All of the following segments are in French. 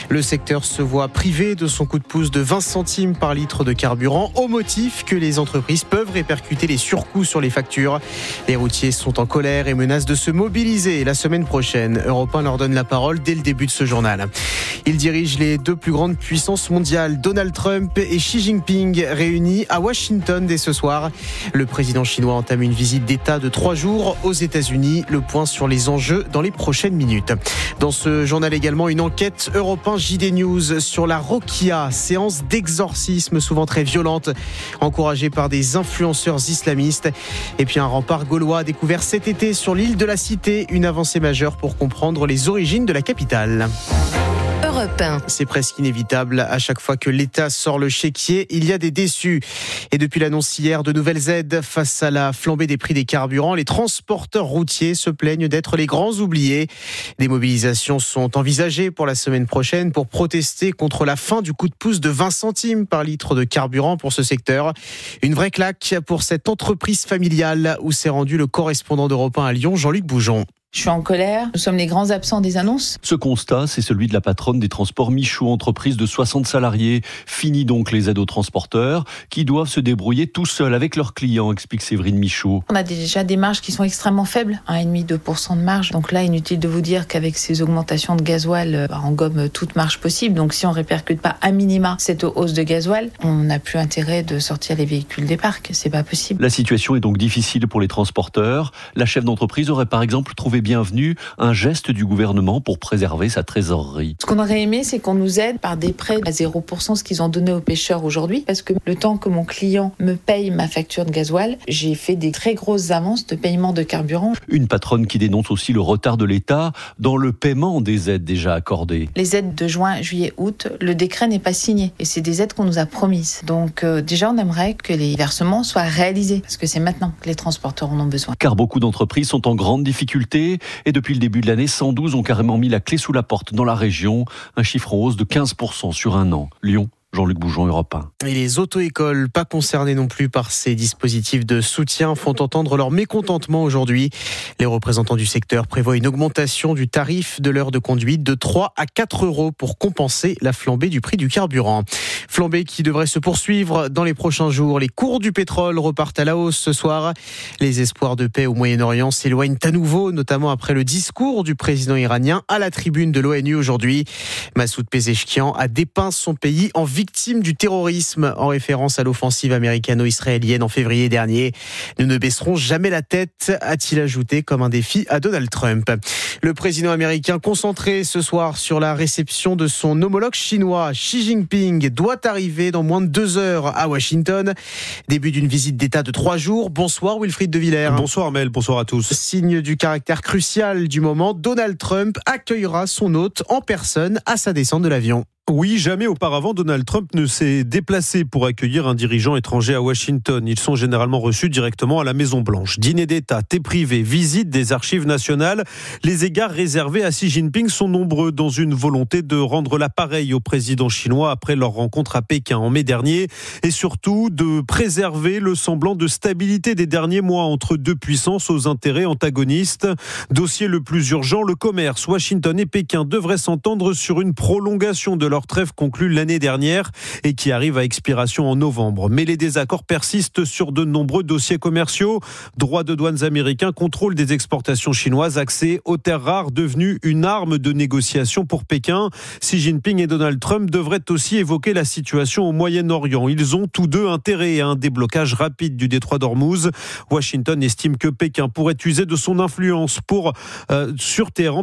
Le secteur se voit privé de son coup de pouce de 20 centimes par litre de carburant au motif que les entreprises peuvent répercuter les surcoûts sur les factures. Les routiers sont en colère et menacent de se mobiliser la semaine prochaine. Europe 1 leur donne la parole dès le début de ce journal. Ils dirigent les deux plus grandes puissances mondiales, Donald Trump et Xi Jinping, réunis à Washington dès ce soir. Le président chinois entame une visite d'État de 3 jours aux États-Unis. Le point sur les enjeux dans les prochaines minutes. Dans ce journal également, une enquête Europe 1 JD News sur la Rokia, séance d'exorcisme souvent très violente, encouragée par des influenceurs islamistes. Et puis un rempart gaulois découvert cet été sur l'île de la Cité, une avancée majeure pour comprendre les origines de la capitale. C'est presque inévitable. À chaque fois que l'État sort le chéquier, il y a des déçus. Et depuis l'annonce hier de nouvelles aides face à la flambée des prix des carburants, les transporteurs routiers se plaignent d'être les grands oubliés. Des mobilisations sont envisagées pour la semaine prochaine pour protester contre la fin du coup de pouce de 20 centimes par litre de carburant pour ce secteur. Une vraie claque pour cette entreprise familiale où s'est rendu le correspondant d'Europe 1 à Lyon, Jean-Luc Boujon. Je suis en colère. Nous sommes les grands absents des annonces. Ce constat, c'est celui de la patronne des transports Michaud, entreprise de 60 salariés. Fini donc les aides aux transporteurs qui doivent se débrouiller tout seuls avec leurs clients, explique Séverine Michaud. On a déjà des marges qui sont extrêmement faibles, 1,5-2% de marge. Donc là, inutile de vous dire qu'avec ces augmentations de gasoil, on gomme toute marge possible. Donc si on ne répercute pas à minima cette hausse de gasoil, on n'a plus intérêt de sortir les véhicules des parcs. C'est pas possible. La situation est donc difficile pour les transporteurs. La chef d'entreprise aurait par exemple trouvé bienvenu un geste du gouvernement pour préserver sa trésorerie. Ce qu'on aurait aimé, c'est qu'on nous aide par des prêts à 0%, ce qu'ils ont donné aux pêcheurs aujourd'hui, parce que le temps que mon client me paye ma facture de gasoil, j'ai fait des très grosses avances de paiement de carburant. Une patronne qui dénonce aussi le retard de l'État dans le paiement des aides déjà accordées. Les aides de juin, juillet, août, le décret n'est pas signé et c'est des aides qu'on nous a promises. Donc déjà, on aimerait que les versements soient réalisés, parce que c'est maintenant que les transporteurs en ont besoin. Car beaucoup d'entreprises sont en grande difficulté. Et depuis le début de l'année, 112 ont carrément mis la clé sous la porte dans la région. Un chiffre en hausse de 15% sur un an. Lyon. Jean-Luc Boujon, Europe 1. Et les auto-écoles, pas concernées non plus par ces dispositifs de soutien, font entendre leur mécontentement aujourd'hui. Les représentants du secteur prévoient une augmentation du tarif de l'heure de conduite de 3 à 4 euros pour compenser la flambée du prix du carburant. Flambée qui devrait se poursuivre dans les prochains jours. Les cours du pétrole repartent à la hausse ce soir. Les espoirs de paix au Moyen-Orient s'éloignent à nouveau, notamment après le discours du président iranien à la tribune de l'ONU aujourd'hui. Massoud Pezeshkian a dépeint son pays en victime du terrorisme en référence à l'offensive américano-israélienne en février dernier. Nous ne baisserons jamais la tête, a-t-il ajouté comme un défi à Donald Trump. Le président américain concentré ce soir sur la réception de son homologue chinois. Xi Jinping doit arriver dans moins de 2 heures à Washington. Début d'une visite d'État de 3 jours. Bonsoir Wilfried de Villers. Bonsoir Mel, bonsoir à tous. Signe du caractère crucial du moment, Donald Trump accueillera son hôte en personne à sa descente de l'avion. Oui, jamais auparavant Donald Trump ne s'est déplacé pour accueillir un dirigeant étranger à Washington. Ils sont généralement reçus directement à la Maison-Blanche. Dîner d'État, thé privé, visite des archives nationales. Les égards réservés à Xi Jinping sont nombreux dans une volonté de rendre l'appareil au président chinois après leur rencontre à Pékin en mai dernier et surtout de préserver le semblant de stabilité des derniers mois entre deux puissances aux intérêts antagonistes. Dossier le plus urgent, le commerce. Washington et Pékin devraient s'entendre sur une prolongation de leur trêve conclue l'année dernière et qui arrive à expiration en novembre. Mais les désaccords persistent sur de nombreux dossiers commerciaux. Droits de douanes américains, contrôle des exportations chinoises, accès aux terres rares devenues une arme de négociation pour Pékin. Xi Jinping et Donald Trump devraient aussi évoquer la situation au Moyen-Orient. Ils ont tous deux intérêt à un déblocage rapide du détroit d'Ormuz. Washington estime que Pékin pourrait user de son influence sur Téhéran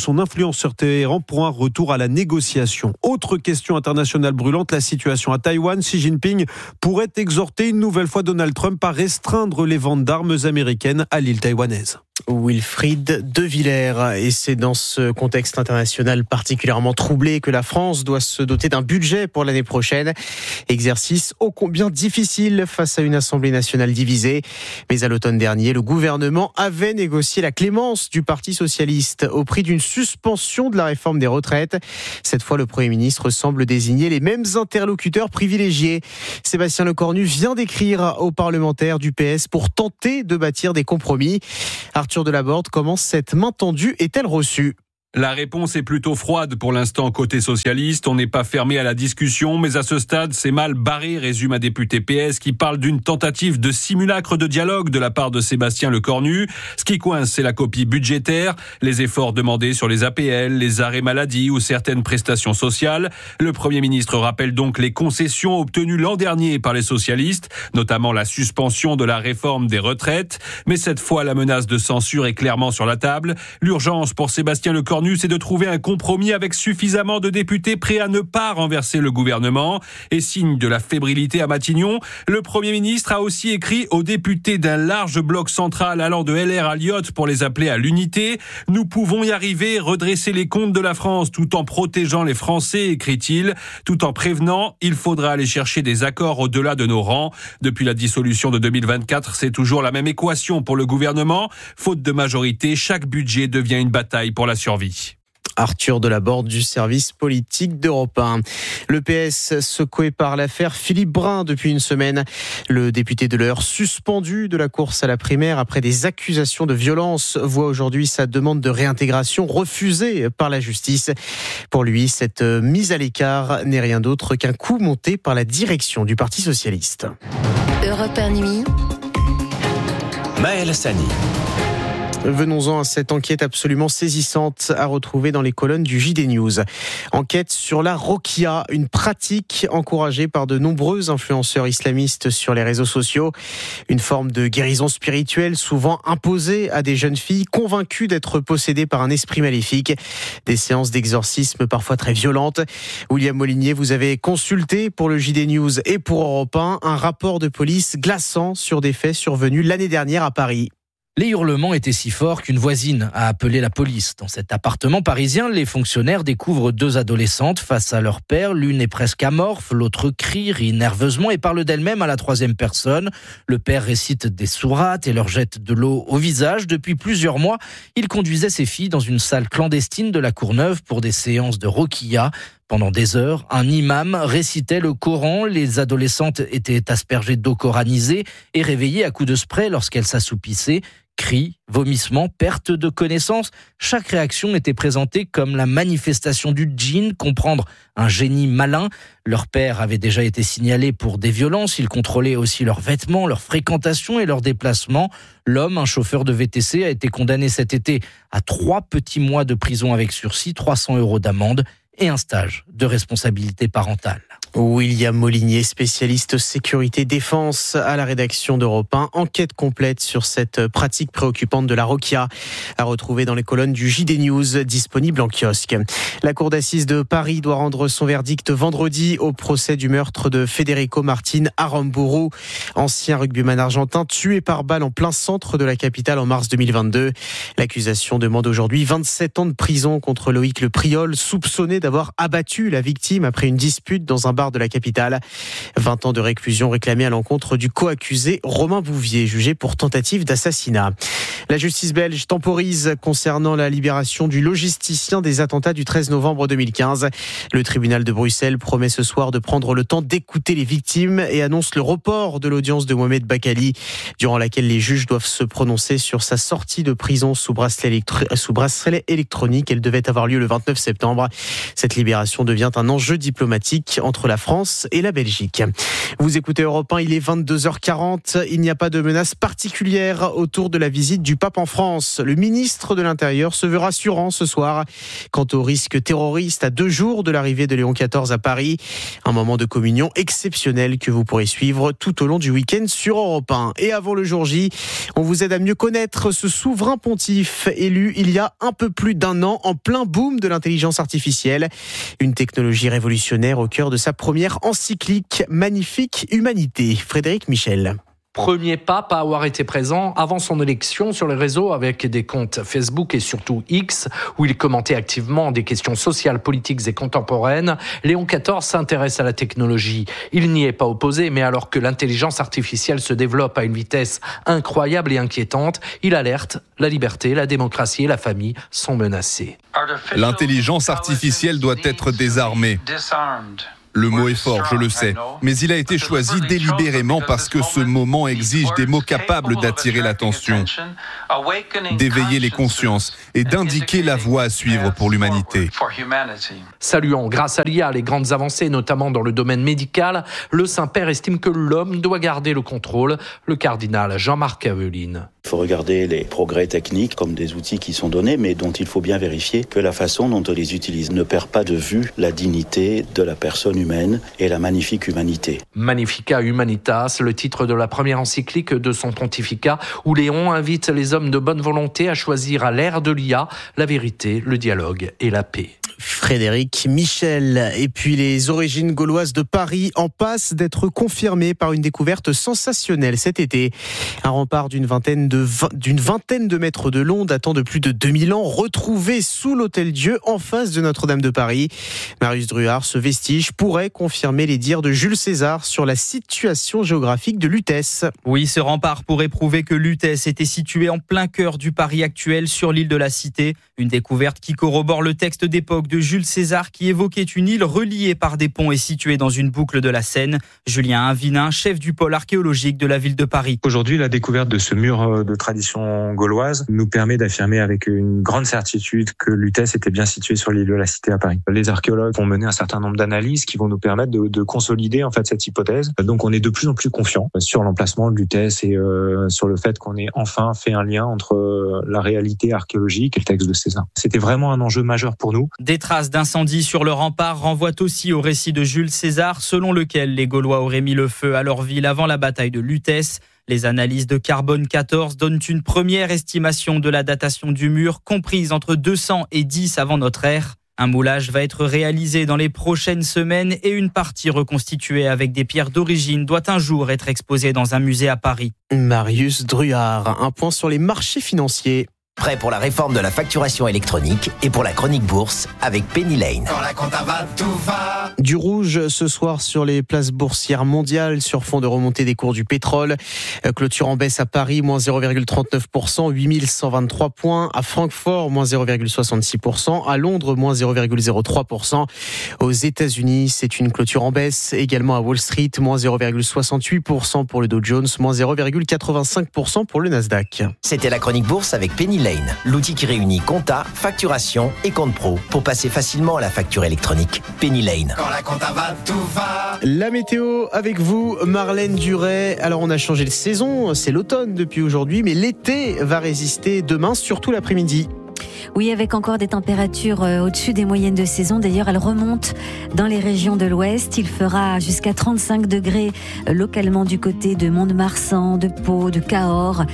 pour un retour à la négociation. Autre question internationale brûlante, la situation à Taïwan. Xi Jinping pourrait exhorter une nouvelle fois Donald Trump à restreindre les ventes d'armes américaines à l'île taïwanaise. Wilfried de Villers. Et c'est dans ce contexte international particulièrement troublé que la France doit se doter d'un budget pour l'année prochaine. Exercice ô combien difficile face à une Assemblée nationale divisée. Mais à l'automne dernier, le gouvernement avait négocié la clémence du Parti socialiste au prix d'une suspension de la réforme des retraites. Cette fois, le Premier ministre semble désigner les mêmes interlocuteurs privilégiés. Sébastien Lecornu vient d'écrire aux parlementaires du PS pour tenter de bâtir des compromis. Arthur Delaborde, comment cette main tendue est-elle reçue ? La réponse est plutôt froide pour l'instant côté socialiste. On n'est pas fermé à la discussion, mais à ce stade, c'est mal barré, résume un député PS qui parle d'une tentative de simulacre de dialogue de la part de Sébastien Lecornu. Ce qui coince, c'est la copie budgétaire, les efforts demandés sur les APL, les arrêts maladie ou certaines prestations sociales. Le Premier ministre rappelle donc les concessions obtenues l'an dernier par les socialistes, notamment la suspension de la réforme des retraites. Mais cette fois, la menace de censure est clairement sur la table. L'urgence pour Sébastien Lecornu, c'est de trouver un compromis avec suffisamment de députés prêts à ne pas renverser le gouvernement. Et signe de la fébrilité à Matignon, le Premier ministre a aussi écrit aux députés d'un large bloc central allant de LR à Lyotte pour les appeler à l'unité. Nous pouvons y arriver, redresser les comptes de la France tout en protégeant les Français, écrit-il, tout en prévenant, il faudra aller chercher des accords au-delà de nos rangs. Depuis la dissolution de 2024, c'est toujours la même équation pour le gouvernement. Faute de majorité, chaque budget devient une bataille pour la survie. Arthur Delaborde du service politique d'Europe 1. Le PS secoué par l'affaire Philippe Brun depuis une semaine. Le député de l'Eure, suspendu de la course à la primaire après des accusations de violence, voit aujourd'hui sa demande de réintégration refusée par la justice. Pour lui, cette mise à l'écart n'est rien d'autre qu'un coup monté par la direction du Parti socialiste. Europe 1 Nuit. Maël Hassani. Venons-en à cette enquête absolument saisissante à retrouver dans les colonnes du JD News. Enquête sur la Rokia, une pratique encouragée par de nombreux influenceurs islamistes sur les réseaux sociaux. Une forme de guérison spirituelle souvent imposée à des jeunes filles convaincues d'être possédées par un esprit maléfique. Des séances d'exorcisme parfois très violentes. William Molinier, vous avez consulté pour le JD News et pour Europe 1 un rapport de police glaçant sur des faits survenus l'année dernière à Paris. Les hurlements étaient si forts qu'une voisine a appelé la police. Dans cet appartement parisien, les fonctionnaires découvrent 2 adolescentes face à leur père. L'une est presque amorphe, l'autre crie, rit nerveusement et parle d'elle-même à la 3e personne. Le père récite des sourates et leur jette de l'eau au visage. Depuis plusieurs mois, il conduisait ses filles dans une salle clandestine de la Courneuve pour des séances de Rokia. Pendant des heures, un imam récitait le Coran. Les adolescentes étaient aspergées d'eau coranisée et réveillées à coups de spray lorsqu'elles s'assoupissaient. Cris, vomissements, perte de connaissance. Chaque réaction était présentée comme la manifestation du djinn, comprendre un génie malin. Leur père avait déjà été signalé pour des violences. Il contrôlait aussi leurs vêtements, leur fréquentation et leurs déplacements. L'homme, un chauffeur de VTC, a été condamné cet été à 3 petits mois de prison avec sursis, 300 € d'amende et un stage de responsabilité parentale. William Molinier, spécialiste sécurité défense à la rédaction d'Europe 1. Enquête complète sur cette pratique préoccupante de la Rokia à retrouver dans les colonnes du JD News disponible en kiosque. La cour d'assises de Paris doit rendre son verdict vendredi au procès du meurtre de Federico Martin Aramburu, ancien rugbyman argentin tué par balle en plein centre de la capitale en mars 2022. L'accusation demande aujourd'hui 27 ans de prison contre Loïc Le Priol, soupçonné d'avoir abattu la victime après une dispute dans un bar de la capitale. 20 ans de réclusion réclamés à l'encontre du co-accusé Romain Bouvier, jugé pour tentative d'assassinat. La justice belge temporise concernant la libération du logisticien des attentats du 13 novembre 2015. Le tribunal de Bruxelles promet ce soir de prendre le temps d'écouter les victimes et annonce le report de l'audience de Mohamed Bakali, durant laquelle les juges doivent se prononcer sur sa sortie de prison sous bracelet électronique. Elle devait avoir lieu le 29 septembre. Cette libération devient un enjeu diplomatique entre la France et la Belgique. Vous écoutez Europe 1, il est 22h40. Il n'y a pas de menace particulière autour de la visite du pape en France. Le ministre de l'Intérieur se veut rassurant ce soir quant au risque terroriste à 2 jours de l'arrivée de Léon XIV à Paris. Un moment de communion exceptionnel que vous pourrez suivre tout au long du week-end sur Europe 1. Et avant le jour J, on vous aide à mieux connaître ce souverain pontife élu il y a un peu plus d'1 an en plein boom de l'intelligence artificielle. Une technologie révolutionnaire au cœur de sa première encyclique Magnifique Humanité. Frédéric Michel. Premier pape à avoir été présent avant son élection sur les réseaux avec des comptes Facebook et surtout X, où il commentait activement des questions sociales, politiques et contemporaines. Léon XIV s'intéresse à la technologie. Il n'y est pas opposé, mais alors que l'intelligence artificielle se développe à une vitesse incroyable et inquiétante, il alerte, la liberté, la démocratie et la famille sont menacées. L'intelligence artificielle doit être désarmée. Le mot est fort, je le sais, mais il a été choisi délibérément parce que ce moment exige des mots capables d'attirer l'attention, d'éveiller les consciences et d'indiquer la voie à suivre pour l'humanité. Saluant grâce à l'IA les grandes avancées, notamment dans le domaine médical, le Saint-Père estime que l'homme doit garder le contrôle. Le cardinal Jean-Marc Aveline. Il faut regarder les progrès techniques comme des outils qui sont donnés, mais dont il faut bien vérifier que la façon dont on les utilise ne perd pas de vue la dignité de la personne humaine et la magnifique humanité. Magnifica Humanitas, le titre de la première encyclique de son pontificat, où Léon invite les hommes de bonne volonté à choisir à l'ère de l'IA la vérité, le dialogue et la paix. Frédéric Michel. Et puis les origines gauloises de Paris en passe d'être confirmées par une découverte sensationnelle cet été. Un rempart d'une vingtaine de mètres de long datant de plus de 2000 ans retrouvé sous l'Hôtel-Dieu en face de Notre-Dame de Paris. Marius Druard, ce vestige pourrait confirmer les dires de Jules César sur la situation géographique de Lutèce. Oui, ce rempart pourrait prouver que Lutèce était situé en plein cœur du Paris actuel sur l'île de la Cité. Une découverte qui corrobore le texte d'époque de Jules César qui évoquait une île reliée par des ponts et située dans une boucle de la Seine. Julien Avinin, chef du pôle archéologique de la ville de Paris. Aujourd'hui, la découverte de ce mur de tradition gauloise nous permet d'affirmer avec une grande certitude que Lutèce était bien située sur l'île de la Cité à Paris. Les archéologues vont mener un certain nombre d'analyses qui vont nous permettre de consolider en fait cette hypothèse. Donc on est de plus en plus confiant sur l'emplacement de Lutèce et sur le fait qu'on ait enfin fait un lien entre la réalité archéologique et le texte de César. C'était vraiment un enjeu majeur pour nous. Des traces d'incendie sur le rempart renvoient aussi au récit de Jules César, selon lequel les Gaulois auraient mis le feu à leur ville avant la bataille de Lutèce. Les analyses de carbone 14 donnent une première estimation de la datation du mur, comprise entre 200 et 10 avant notre ère. Un moulage va être réalisé dans les prochaines semaines et une partie reconstituée avec des pierres d'origine doit un jour être exposée dans un musée à Paris. Marius Druard, un point sur les marchés financiers. Prêt pour la réforme de la facturation électronique et pour la chronique bourse avec Penny Lane. Quand la compta va, tout va. Du rouge ce soir sur les places boursières mondiales sur fond de remontée des cours du pétrole. Clôture en baisse à Paris, moins 0,39%, 8123 points. À Francfort, moins 0,66%. À Londres, moins 0,03%. Aux États-Unis, c'est une clôture en baisse. Également à Wall Street, moins 0,68% pour le Dow Jones, moins 0,85% pour le Nasdaq. C'était la chronique bourse avec Penny Lane, l'outil qui réunit compta, facturation et compte pro pour passer facilement à la facture électronique. Penny Lane. Quand la compta va, tout va. La météo avec vous, Marlène Duret. Alors on a changé de saison, c'est l'automne depuis aujourd'hui, mais l'été va résister demain, surtout l'après-midi. Oui, avec encore des températures au-dessus des moyennes de saison. D'ailleurs, elles remontent dans les régions de l'Ouest. Il fera jusqu'à 35 degrés localement du côté de Mont-de-Marsan, de Pau, de Cahors.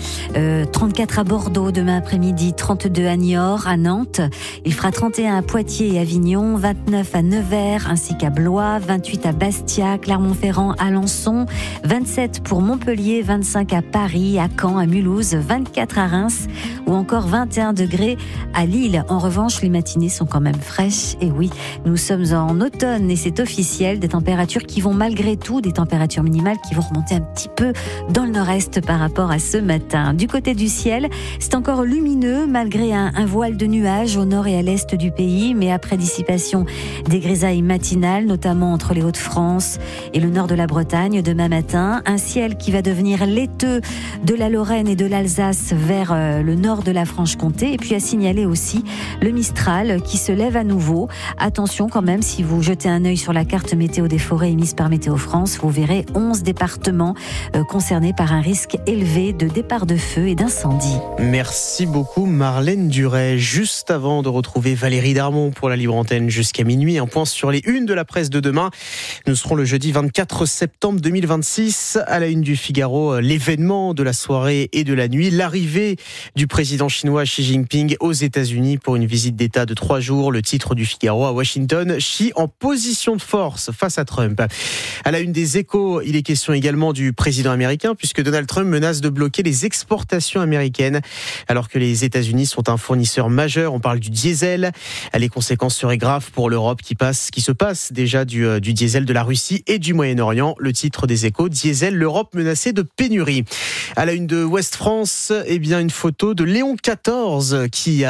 34 à Bordeaux demain après-midi, 32 à Niort, à Nantes. Il fera 31 à Poitiers et Avignon, 29 à Nevers ainsi qu'à Blois, 28 à Bastia, Clermont-Ferrand, Alençon, 27 pour Montpellier, 25 à Paris, à Caen, à Mulhouse, 24 à Reims ou encore 21 degrés à Lille. En revanche, les matinées sont quand même fraîches. Et oui, nous sommes en automne et c'est officiel. Des températures qui vont malgré tout, des températures minimales qui vont remonter un petit peu dans le nord-est par rapport à ce matin. Du côté du ciel, c'est encore lumineux malgré un voile de nuages au nord et à l'est du pays. Mais après dissipation des grisailles matinales, notamment entre les Hauts-de-France et le nord de la Bretagne demain matin. Un ciel qui va devenir laiteux de la Lorraine et de l'Alsace vers le nord de la Franche-Comté. Et puis à signaler aussi le Mistral qui se lève à nouveau. Attention quand même, si vous jetez un œil sur la carte météo des forêts émise par Météo France, vous verrez 11 départements concernés par un risque élevé de départ de feu et d'incendie. Merci beaucoup Marlène Duret. Juste avant de retrouver Valérie Darmon pour la Libre Antenne jusqu'à minuit, un point sur les unes de la presse de demain. Nous serons le jeudi 24 septembre 2026 à la une du Figaro, l'événement de la soirée et de la nuit, l'arrivée du président chinois Xi Jinping aux États-Unis pour une visite d'État de 3 jours. Le titre du Figaro à Washington, Xi en position de force face à Trump. À la une des Échos, il est question également du président américain puisque Donald Trump menace de bloquer les exportations américaines alors que les États-Unis sont un fournisseur majeur. On parle du diesel. Les conséquences seraient graves pour l'Europe qui se passe déjà du diesel de la Russie et du Moyen-Orient. Le titre des Échos, diesel, l'Europe menacée de pénurie. À la une de Ouest France, une photo de Léon XIV qui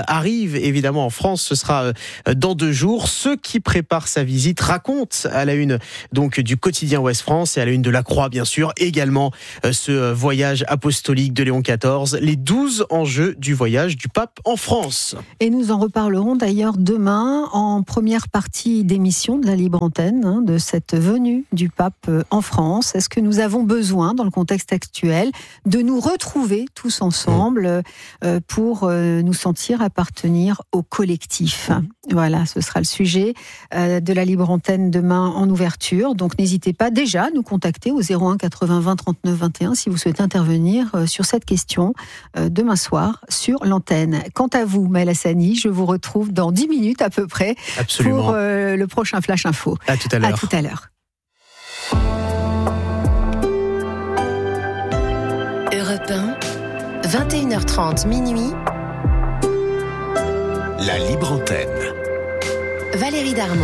arrive évidemment en France. Ce sera dans 2 jours. Ceux qui préparent sa visite racontent à la une donc du quotidien Ouest France et à la une de La Croix bien sûr également ce voyage apostolique de Léon XIV, les 12 enjeux du voyage du pape en France. Et nous en reparlerons d'ailleurs demain en première partie d'émission de la Libre Antenne, de cette venue du pape en France. Est-ce que nous avons besoin, dans le contexte actuel, de nous retrouver tous ensemble pour nous sentir appartenir au collectif? Voilà, ce sera le sujet de la Libre Antenne demain en ouverture. Donc n'hésitez pas déjà à nous contacter au 01 80 20 39 21 si vous souhaitez intervenir sur cette question demain soir sur l'antenne. Quant à vous, Maël Hassani, je vous retrouve dans 10 minutes à peu près. Absolument. Pour le prochain Flash Info. À tout à l'heure. À tout à l'heure. Europe 1, 21h30 minuit. La Libre Antenne. Valérie Darmon.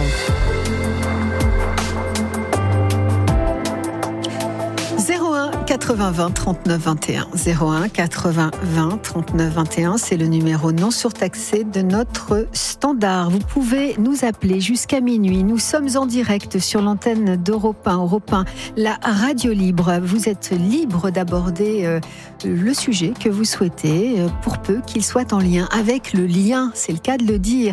01 80 20 39 21. 01 80 20 39 21, c'est le numéro non surtaxé de notre standard. Vous pouvez nous appeler jusqu'à minuit. Nous sommes en direct sur l'antenne d'Europe 1, Europe 1, la radio libre. Vous êtes libre d'aborder le sujet que vous souhaitez, pour peu qu'il soit en lien avec le lien, c'est le cas de le dire.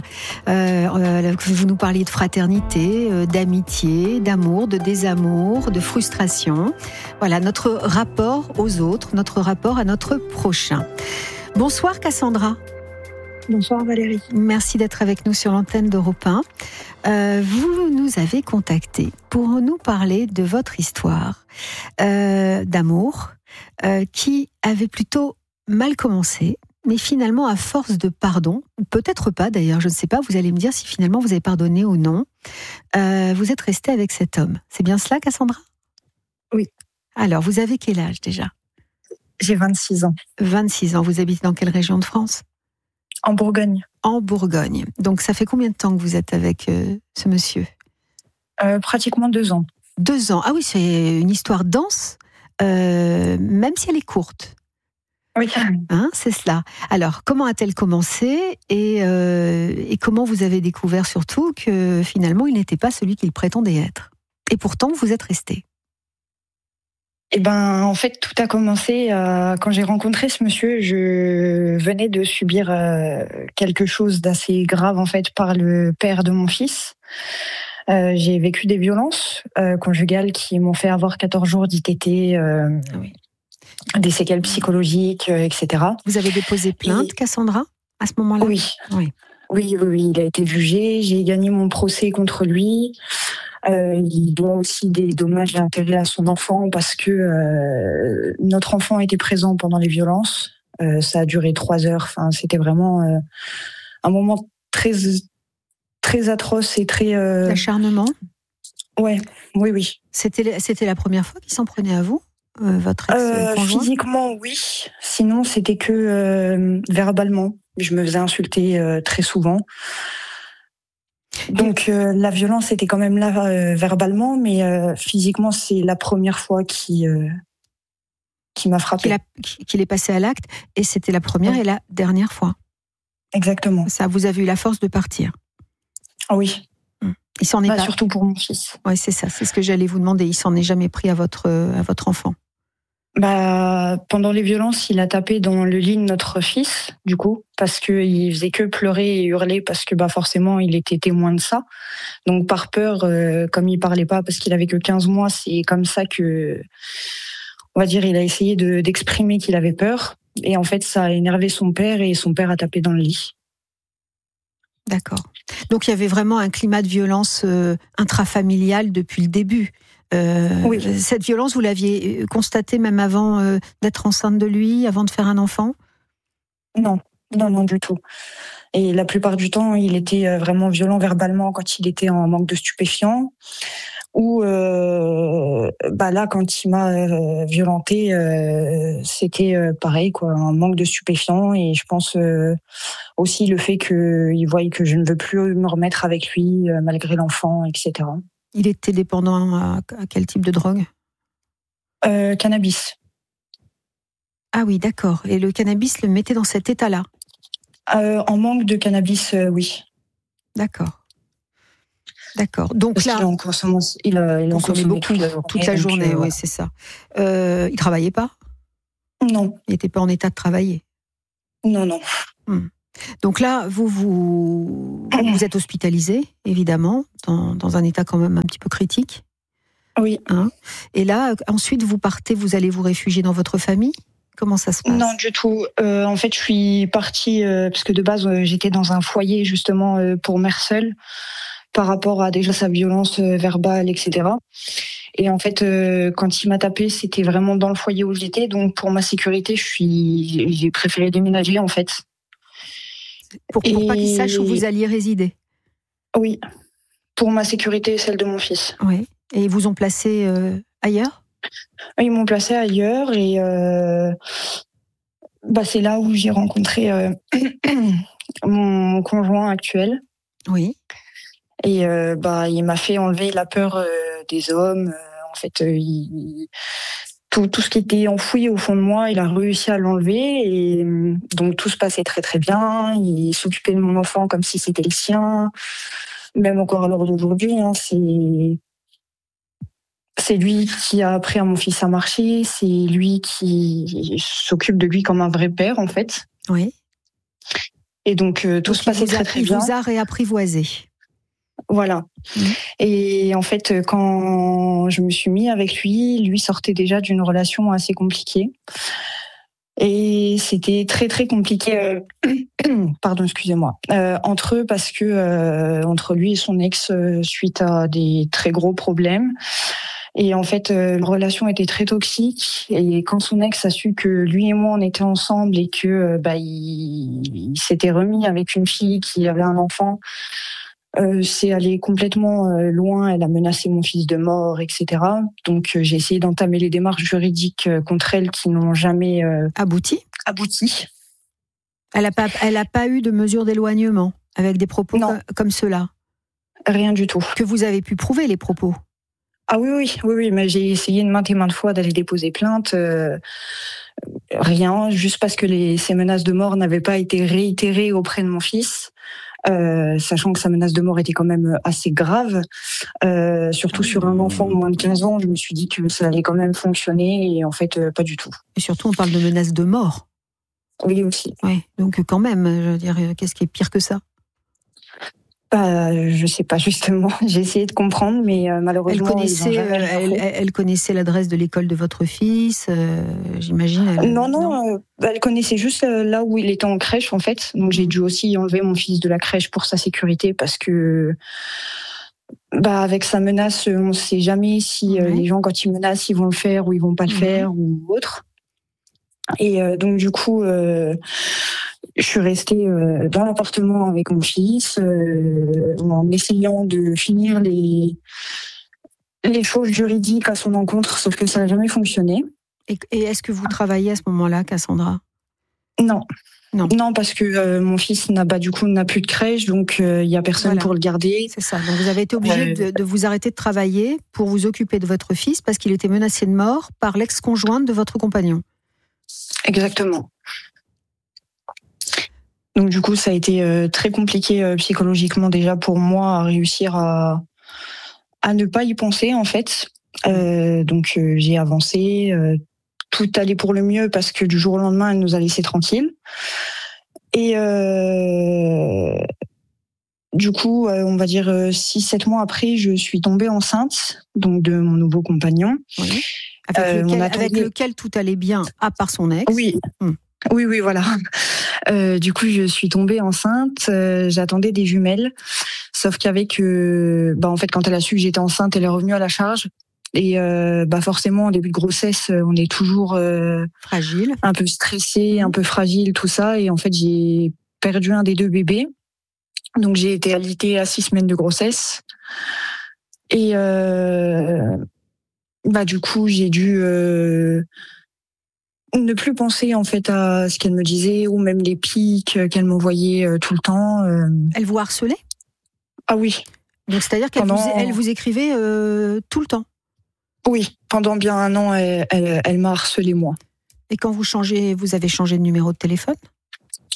Vous nous parliez de fraternité, d'amitié, d'amour, de désamour, de frustration. Voilà, notre rapport aux autres, notre rapport à notre prochain. Bonsoir Cassandra. Bonsoir Valérie. Merci d'être avec nous sur l'antenne d'Europe 1. Vous nous avez contacté pour nous parler de votre histoire d'amour qui avait plutôt mal commencé, mais finalement à force de pardon, ou peut-être pas d'ailleurs, je ne sais pas, vous allez me dire si finalement vous avez pardonné ou non, vous êtes restée avec cet homme. C'est bien cela Cassandra ? Oui. Alors, vous avez quel âge déjà ? J'ai 26 ans. 26 ans. Vous habitez dans quelle région de France ? En Bourgogne. En Bourgogne. Donc, ça fait combien de temps que vous êtes avec ce monsieur ? Pratiquement 2 ans. 2 ans. Ah oui, c'est une histoire dense, même si elle est courte. Oui. Hein, c'est cela. Alors, comment a-t-elle commencé et comment vous avez découvert surtout que finalement, il n'était pas celui qu'il prétendait être ? Et pourtant, vous êtes resté. Eh ben, en fait, tout a commencé quand j'ai rencontré ce monsieur. Je venais de subir quelque chose d'assez grave en fait par le père de mon fils. J'ai vécu des violences conjugales qui m'ont fait avoir 14 jours d'ITT, des séquelles psychologiques, etc. Vous avez déposé plainte, Cassandra, à ce moment-là ? Oui. Oui, il a été jugé. J'ai gagné mon procès contre lui. Il doit aussi des dommages et intérêts à son enfant parce que notre enfant était présent pendant les violences. Ça a duré 3 heures. Enfin, c'était vraiment un moment très, très atroce et très... D'acharnement ? Ouais, oui. C'était la première fois qu'il s'en prenait à vous, votre ex-conjoint ? Physiquement, oui. Sinon, c'était que verbalement. Je me faisais insulter très souvent. Donc la violence était quand même là verbalement, mais physiquement c'est la première fois qui m'a frappée. Qu'il est passé à l'acte, et c'était la première et la dernière fois. Exactement. Ça, vous avez eu la force de partir. Oui. Il s'en est pas. Surtout pour mon fils. Oui, c'est ça. C'est ce que j'allais vous demander. Il s'en est jamais pris à votre enfant. Pendant les violences, il a tapé dans le lit de notre fils, du coup, parce qu'il faisait que pleurer et hurler, parce que forcément, il était témoin de ça. Donc, par peur, comme il parlait pas, parce qu'il avait que 15 mois, c'est comme ça que, on va dire, il a essayé d'exprimer qu'il avait peur. Et en fait, ça a énervé son père, et son père a tapé dans le lit. D'accord. Donc, il y avait vraiment un climat de violence intrafamiliale depuis le début. Oui. Cette violence, vous l'aviez constatée même avant d'être enceinte de lui, avant de faire un enfant ? Non, du tout. Et la plupart du temps, il était vraiment violent verbalement quand il était en manque de stupéfiants. Ou là, quand il m'a violentée, c'était pareil, quoi, un manque de stupéfiants. Et je pense aussi le fait qu'il voie que je ne veux plus me remettre avec lui, malgré l'enfant, etc. Il était dépendant à quel type de drogue ? Cannabis. Ah oui, d'accord. Et le cannabis le mettait dans cet état-là ? En manque de cannabis, oui. D'accord. Donc parce là, il en consommait beaucoup toute la journée. Oui, c'est ça. Il travaillait pas ? Non. Il n'était pas en état de travailler ? Non. Donc là, vous êtes hospitalisé, évidemment, dans un état quand même un petit peu critique. Oui. Et là, ensuite, vous partez, vous allez vous réfugier dans votre famille ? Comment ça se passe ? Non, du tout. En fait, je suis partie, parce que de base, j'étais dans un foyer, justement, pour mère seule, par rapport à déjà sa violence verbale, etc. Et en fait, quand il m'a tapé, c'était vraiment dans le foyer où j'étais. Donc, pour ma sécurité, j'ai préféré déménager, en fait. Pour pas qu'il sache où vous alliez résider ? Oui. Pour ma sécurité et celle de mon fils. Oui. Et ils vous ont placé ailleurs ? Ils m'ont placé ailleurs et c'est là où j'ai rencontré mon conjoint actuel. Oui. Et il m'a fait enlever la peur des hommes. En fait, tout ce qui était enfoui au fond de moi, il a réussi à l'enlever. Et donc tout se passait très très bien. Il s'occupait de mon enfant comme si c'était le sien. Même encore à l'heure d'aujourd'hui, c'est lui qui a appris à mon fils à marcher. C'est lui qui s'occupe de lui comme un vrai père, en fait. Oui. Et donc tout se passait très très bien. Il vous a réapprivoisé. Voilà. Et en fait, quand je me suis mis avec lui sortait déjà d'une relation assez compliquée. Et c'était très très compliqué, pardon, excusez-moi, entre eux parce que entre lui et son ex, suite à des très gros problèmes. Et en fait, la relation était très toxique. Et quand son ex a su que lui et moi on était ensemble et que il s'était remis avec une fille qui avait un enfant, c'est allé complètement loin. Elle a menacé mon fils de mort, etc. Donc j'ai essayé d'entamer les démarches juridiques contre elle qui n'ont jamais abouti. Elle a pas eu de mesure d'éloignement avec des propos comme ceux-là. Rien du tout. Que vous avez pu prouver les propos. Ah oui, mais j'ai essayé de maintes et maintes fois d'aller déposer plainte. Rien, juste parce que ces menaces de mort n'avaient pas été réitérées auprès de mon fils. Sachant que sa menace de mort était quand même assez grave, surtout sur un enfant de moins de 15 ans, je me suis dit que ça allait quand même fonctionner, et en fait, pas du tout. Et surtout, on parle de menace de mort. Oui, aussi. Oui, donc quand même, je veux dire, qu'est-ce qui est pire que ça ? Je sais pas, justement. J'ai essayé de comprendre, mais malheureusement... Elle connaissait l'adresse de l'école de votre fils, j'imagine. Non, elle connaissait juste là où il était en crèche, en fait. Donc j'ai dû aussi enlever mon fils de la crèche pour sa sécurité, parce que avec sa menace, on ne sait jamais si les gens, quand ils menacent, ils vont le faire ou ils vont pas le faire ou autre. Et donc du coup... je suis restée dans l'appartement avec mon fils en essayant de finir les choses juridiques à son encontre, sauf que ça n'a jamais fonctionné. Et est-ce que vous travaillez à ce moment-là, Cassandra ? Non, parce que mon fils n'a plus de crèche, donc il n'y a personne pour le garder. C'est ça, donc vous avez été obligée de vous arrêter de travailler pour vous occuper de votre fils parce qu'il était menacé de mort par l'ex-conjointe de votre compagnon. Exactement. Donc du coup, ça a été très compliqué psychologiquement déjà pour moi à réussir à ne pas y penser, en fait. Donc j'ai avancé, tout allait pour le mieux parce que du jour au lendemain, elle nous a laissés tranquilles. Et du coup, on va dire 6-7 mois après, je suis tombée enceinte, donc de mon nouveau compagnon. Oui. Avec lequel tout allait bien, à part son ex. Oui. Oui, voilà. Du coup, je suis tombée enceinte. J'attendais des jumelles, sauf qu'avec, en fait, quand elle a su que j'étais enceinte, elle est revenue à la charge. Et forcément, en début de grossesse, on est toujours fragile, un peu stressé, un peu fragile, tout ça. Et en fait, j'ai perdu un des deux bébés. Donc, j'ai été alitée à 6 semaines de grossesse. Et du coup, j'ai dû ne plus penser en fait à ce qu'elle me disait ou même les pics qu'elle m'envoyait tout le temps. Elle vous harcelait ? Ah oui. Donc c'est-à-dire qu'elle vous écrivait tout le temps ? Oui, pendant bien 1 an, elle m'a harcelée moi. Et quand vous avez changé de numéro de téléphone ?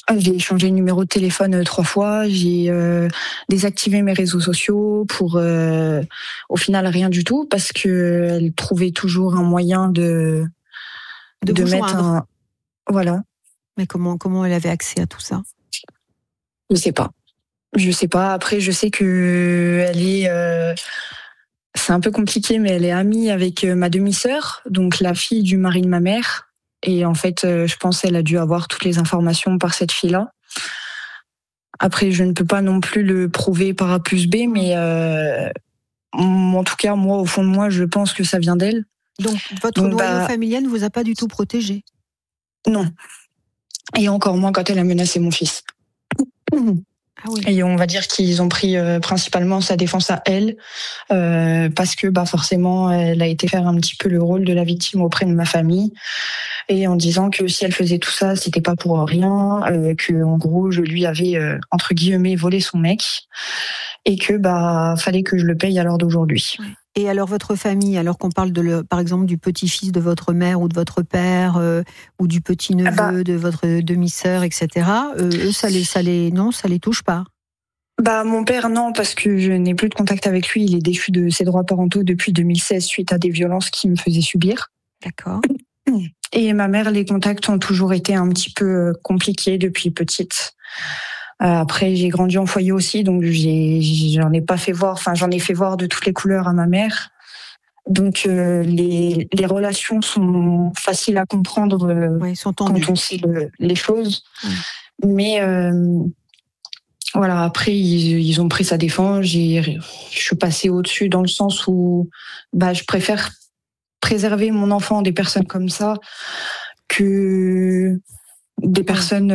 J'ai changé de numéro de téléphone 3 fois, j'ai désactivé mes réseaux sociaux pour au final rien du tout parce que elle trouvait toujours un moyen de mettre un... Voilà. Mais comment elle avait accès à tout ça? Je sais pas. Après, je sais que elle est c'est un peu compliqué, mais elle est amie avec ma demi-sœur, donc la fille du mari de ma mère. Et en fait, je pense qu'elle a dû avoir toutes les informations par cette fille-là. Après, je ne peux pas non plus le prouver par A plus B, mais en tout cas, moi, au fond de moi, je pense que ça vient d'elle. Donc, votre noyau familial ne vous a pas du tout protégé? Non. Et encore moins quand elle a menacé mon fils. Ah oui. Et on va dire qu'ils ont pris principalement sa défense à elle, parce que forcément, elle a été faire un petit peu le rôle de la victime auprès de ma famille, et en disant que si elle faisait tout ça, c'était pas pour rien, que en gros, je lui avais entre guillemets volé son mec, et que fallait que je le paye à l'heure d'aujourd'hui. Et alors votre famille, alors qu'on parle par exemple du petit-fils de votre mère ou de votre père, ou du petit-neveu de votre demi-sœur, etc., eux, ça les touche pas? Mon père, non, parce que je n'ai plus de contact avec lui. Il est déchu de ses droits parentaux depuis 2016 suite à des violences qu'il me faisait subir. D'accord. Et ma mère, les contacts ont toujours été un petit peu compliqués depuis petite. Après, j'ai grandi en foyer aussi, donc j'en ai fait voir de toutes les couleurs à ma mère. Donc les relations sont faciles à comprendre quand on sait les choses. Mais voilà, après ils ont pris sa défense. Je suis passée au-dessus dans le sens où je préfère préserver mon enfant des personnes comme ça que des personnes.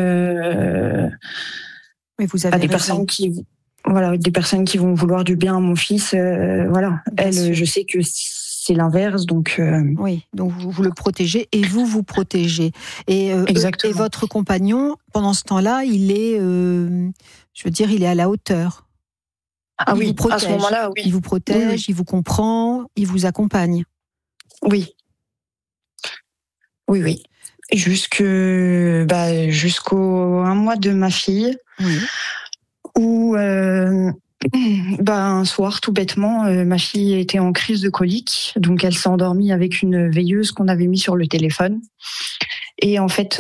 Mais vous avez des personnes qui vont vouloir du bien à mon fils. Elle, je sais que c'est l'inverse, donc. Oui, donc vous le protégez et vous protégez. Et votre compagnon, pendant ce temps-là, il est, il est à la hauteur. Ah oui, à ce moment-là, oui. Il vous protège, il vous comprend, il vous accompagne. Oui. Oui. Jusqu'au 1 mois de ma fille, où un soir, tout bêtement, ma fille était en crise de colique, donc elle s'est endormie avec une veilleuse qu'on avait mis sur le téléphone. Et en fait,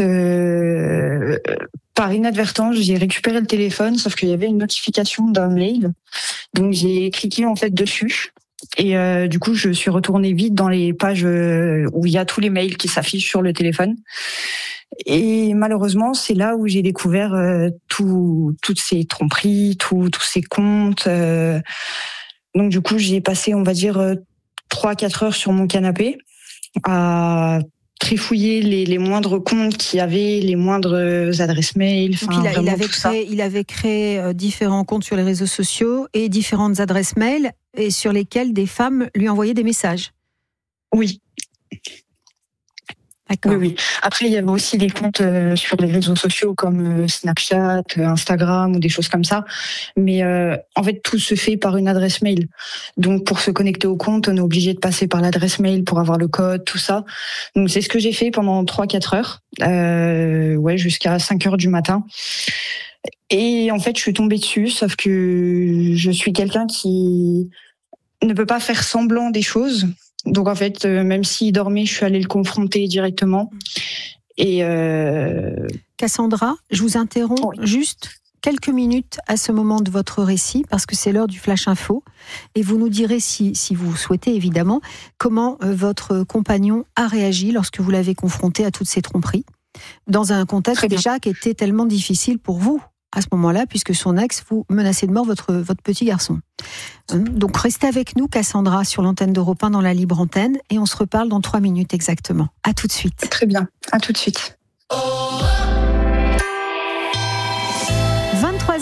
par inadvertance, j'ai récupéré le téléphone, sauf qu'il y avait une notification d'un mail, donc j'ai cliqué en fait dessus. Et du coup, je suis retournée vite dans les pages où il y a tous les mails qui s'affichent sur le téléphone. Et malheureusement, c'est là où j'ai découvert toutes ces tromperies, tous ces comptes. Donc du coup, j'ai passé, on va dire, 3-4 heures sur mon canapé à trifouiller les moindres comptes qu'il y avait, les moindres adresses mail. Donc il avait créé différents comptes sur les réseaux sociaux et différentes adresses mail et sur lesquelles des femmes lui envoyaient des messages. Oui. D'accord. Oui. Après, il y avait aussi des comptes sur les réseaux sociaux comme Snapchat, Instagram ou des choses comme ça. Mais en fait, tout se fait par une adresse mail. Donc, pour se connecter au compte, on est obligé de passer par l'adresse mail pour avoir le code, tout ça. Donc, c'est ce que j'ai fait pendant 3-4 heures, jusqu'à 5 heures du matin. Et en fait, je suis tombée dessus, sauf que je suis quelqu'un qui ne peut pas faire semblant des choses. Donc en fait, même s'il dormait, je suis allée le confronter directement. Et Cassandra, je vous interromps juste quelques minutes à ce moment de votre récit, parce que c'est l'heure du Flash Info. Et vous nous direz, si vous souhaitez évidemment, comment votre compagnon a réagi lorsque vous l'avez confronté à toutes ces tromperies, dans un contexte déjà qui était tellement difficile pour vous à ce moment-là, puisque son ex vous menaçait de mort votre petit garçon. Donc restez avec nous, Cassandra, sur l'antenne d'Europe 1 dans la libre antenne, et on se reparle dans 3 minutes exactement. À tout de suite. Très bien, à tout de suite. 23h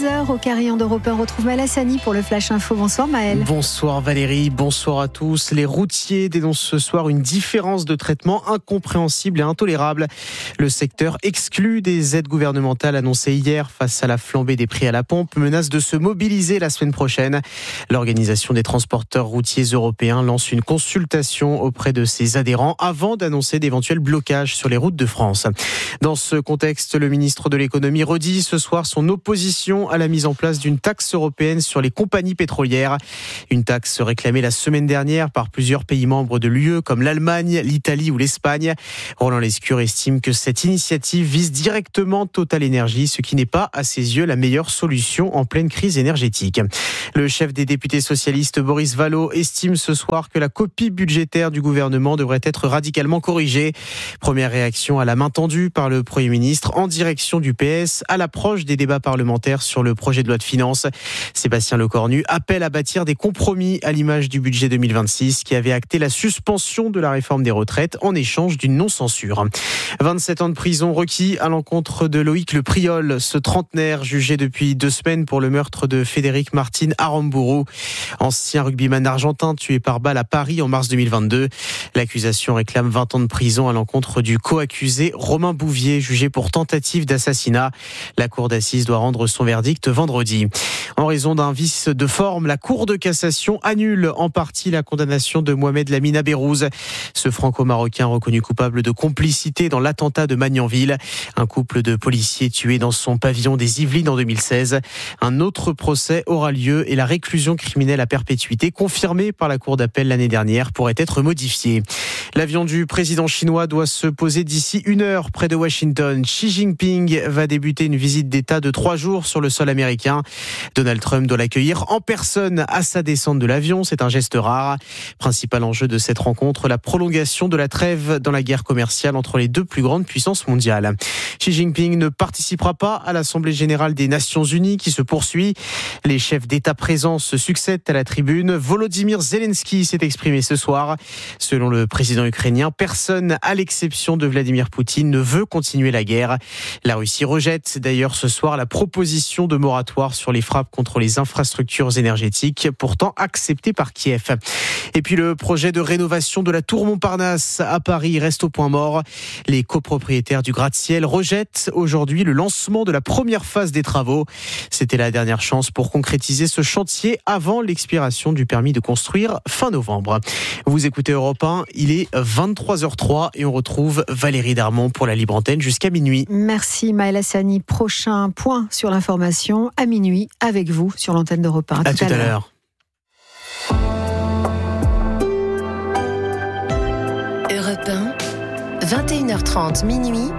23h au Carillon d'Europe 1. On retrouve Maël Hassani pour le Flash Info. Bonsoir Maël. Bonsoir Valérie, bonsoir à tous. Les routiers dénoncent ce soir une différence de traitement incompréhensible et intolérable. Le secteur exclu des aides gouvernementales annoncées hier face à la flambée des prix à la pompe menace de se mobiliser la semaine prochaine. L'Organisation des transporteurs routiers européens lance une consultation auprès de ses adhérents avant d'annoncer d'éventuels blocages sur les routes de France. Dans ce contexte, le ministre de l'économie redit ce soir son opposition à la mise en place d'une taxe européenne sur les compagnies pétrolières. Une taxe réclamée la semaine dernière par plusieurs pays membres de l'UE comme l'Allemagne, l'Italie ou l'Espagne. Roland Lescure estime que cette initiative vise directement Total Energy, ce qui n'est pas à ses yeux la meilleure solution en pleine crise énergétique. Le chef des députés socialistes Boris Vallaud estime ce soir que la copie budgétaire du gouvernement devrait être radicalement corrigée. Première réaction à la main tendue par le Premier ministre en direction du PS à l'approche des débats parlementaires sur le projet de loi de finances. Sébastien Lecornu appelle à bâtir des compromis à l'image du budget 2026 qui avait acté la suspension de la réforme des retraites en échange d'une non-censure. 27 ans de prison requis à l'encontre de Loïc Le Priol, ce trentenaire jugé depuis 2 semaines pour le meurtre de Frédéric Martin Aramburu, ancien rugbyman argentin tué par balle à Paris en mars 2022. L'accusation réclame 20 ans de prison à l'encontre du co-accusé Romain Bouvier, jugé pour tentative d'assassinat. La cour d'assises doit rendre son verdict vendredi. En raison d'un vice de forme, la Cour de cassation annule en partie la condamnation de Mohamed Lamine Beyrouz. Ce franco-marocain reconnu coupable de complicité dans l'attentat de Magnanville. Un couple de policiers tués dans son pavillon des Yvelines en 2016. Un autre procès aura lieu et la réclusion criminelle à perpétuité confirmée par la Cour d'appel l'année dernière pourrait être modifiée. L'avion du président chinois doit se poser d'ici 1 heure près de Washington. Xi Jinping va débuter une visite d'État de 3 jours sur le sol américain. Donald Trump doit l'accueillir en personne à sa descente de l'avion. C'est un geste rare. Principal enjeu de cette rencontre, la prolongation de la trêve dans la guerre commerciale entre les 2 plus grandes puissances mondiales. Xi Jinping ne participera pas à l'Assemblée générale des Nations Unies qui se poursuit. Les chefs d'État présents se succèdent à la tribune. Volodymyr Zelensky s'est exprimé ce soir. Selon le président ukrainien, personne, à l'exception de Vladimir Poutine, ne veut continuer la guerre. La Russie rejette d'ailleurs ce soir la proposition de moratoire sur les frappes contre les infrastructures énergétiques, pourtant acceptée par Kiev. Et puis le projet de rénovation de la tour Montparnasse à Paris reste au point mort. Les copropriétaires du gratte-ciel rejettent aujourd'hui le lancement de la première phase des travaux. C'était la dernière chance pour concrétiser ce chantier avant l'expiration du permis de construire fin novembre. Vous écoutez Europe 1, il est 23h03 et on retrouve Valérie Darmon pour la Libre Antenne jusqu'à minuit. Merci Maël Hassani. Prochain point sur l'information à minuit avec vous sur l'antenne d'Europe 1. À tout à l'heure. Europe 1, 21h30 minuit.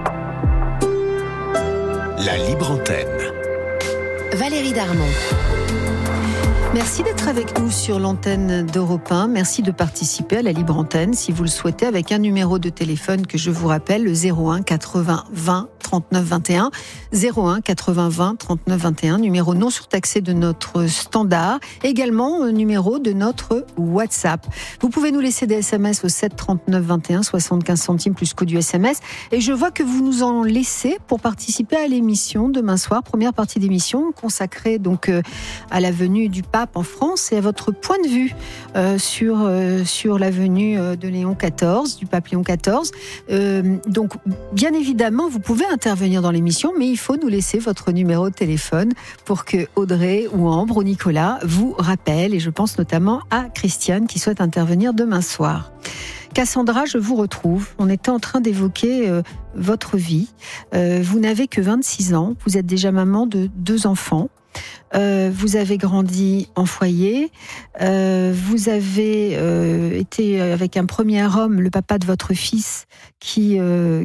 La Libre Antenne. Valérie Darmon. Merci d'être avec nous sur l'antenne d'Europe 1. Merci de participer à la Libre Antenne si vous le souhaitez avec un numéro de téléphone que je vous rappelle, le 01 80 20 39 21. 01 80 20 39 21, numéro non surtaxé de notre standard. Également, numéro de notre WhatsApp. Vous pouvez nous laisser des SMS au 7 39 21, 75 centimes plus coût du SMS. Et je vois que vous nous en laissez pour participer à l'émission demain soir. Première partie d'émission consacrée donc à la venue du pape en France et à votre point de vue sur la venue de Léon XIV, du pape Léon XIV. Donc, bien évidemment, vous pouvez intervenir dans l'émission, mais il faut nous laisser votre numéro de téléphone pour que Audrey ou Ambre ou Nicolas vous rappellent. Et je pense notamment à Christiane qui souhaite intervenir demain soir. Cassandra, je vous retrouve. On était en train d'évoquer votre vie. Vous n'avez que 26 ans. Vous êtes déjà maman de 2 enfants. Vous avez grandi en foyer, vous avez été avec un premier homme, le papa de votre fils, dont